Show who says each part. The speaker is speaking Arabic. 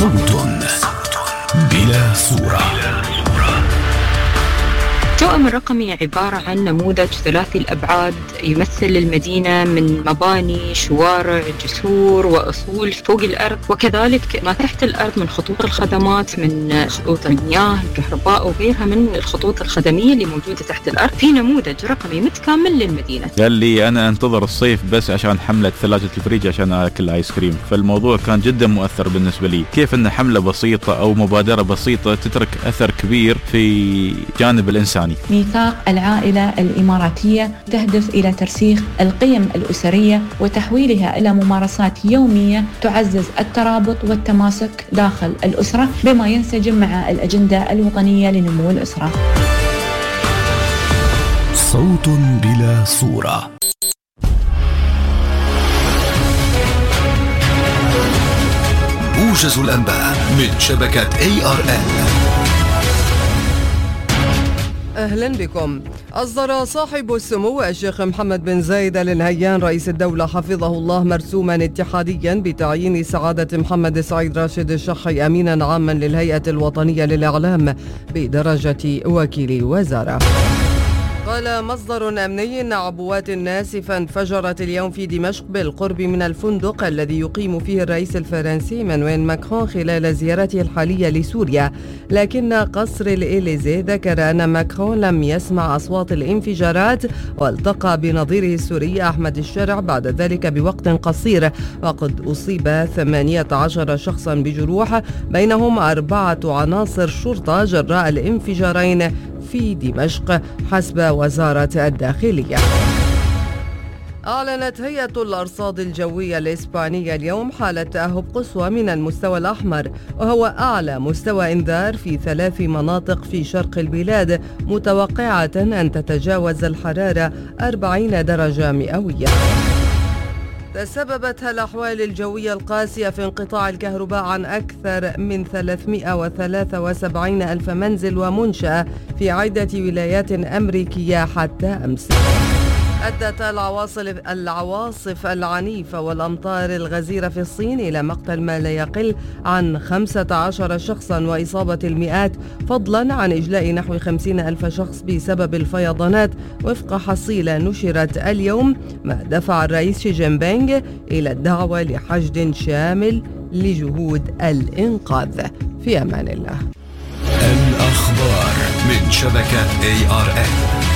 Speaker 1: صوت بلا صورة.
Speaker 2: التوأم الرقمي عبارة عن نموذج ثلاثي الأبعاد يمثل المدينة من مباني، شوارع، جسور وأصول فوق الأرض، وكذلك ما تحت الأرض من خطوط الخدمات، من خطوط المياه، الكهرباء وغيرها من الخطوط الخدمية اللي موجودة تحت الأرض، في نموذج رقمي متكامل للمدينة.
Speaker 3: قال لي أنا أنتظر الصيف بس عشان حملة ثلاجة الفريج عشان أكل آيس كريم، فالموضوع كان جدا مؤثر بالنسبة لي. كيف أن حملة بسيطة أو مبادرة بسيطة تترك أثر كبير في جانب الإنساني.
Speaker 4: ميثاق العائلة الإماراتية تهدف إلى ترسيخ القيم الأسرية وتحويلها إلى ممارسات يومية تعزز الترابط والتماسك داخل الأسرة، بما ينسجم مع الأجندة الوطنية لنمو الأسرة.
Speaker 1: صوت بلا صورة. موجز الأنباء من شبكة ARN.
Speaker 5: أهلا بكم. أصدر صاحب السمو الشيخ محمد بن زايد آل نهيان رئيس الدولة حفظه الله مرسوما اتحاديا بتعيين سعادة محمد سعيد راشد الشحي أمينا عاما للهيئة الوطنية للإعلام بدرجة وكيل وزارة. قال مصدر أمني إن عبوات ناسفة انفجرت اليوم في دمشق بالقرب من الفندق الذي يقيم فيه الرئيس الفرنسي إيمانويل ماكرون خلال زيارته الحالية لسوريا، لكن قصر الإليزي ذكر أن ماكرون لم يسمع أصوات الانفجارات والتقى بنظيره السوري أحمد الشرع بعد ذلك بوقت قصير، وقد أصيب 18 شخصا بجروح بينهم 4 عناصر شرطة جراء الانفجارين في دمشق حسب وزارة الداخلية. أعلنت هيئة الأرصاد الجوية الإسبانية اليوم حالة تأهب قصوى من المستوى الأحمر، وهو أعلى مستوى إنذار في 3 مناطق في شرق البلاد، متوقعة أن تتجاوز الحرارة 40 درجة مئوية. تسببت الأحوال الجوية القاسية في انقطاع الكهرباء عن أكثر من 373 ألف منزل ومنشأة في عدة ولايات أمريكية حتى أمس. أدت العواصف العنيفة والأمطار الغزيرة في الصين إلى مقتل ما لا يقل عن 15 شخصا وإصابة المئات، فضلا عن إجلاء نحو 50 ألف شخص بسبب الفيضانات وفق حصيلة نشرت اليوم، ما دفع الرئيس شي جين بينغ إلى الدعوة لحشد شامل لجهود الإنقاذ. في أمان الله.
Speaker 1: الأخبار من شبكة ARN.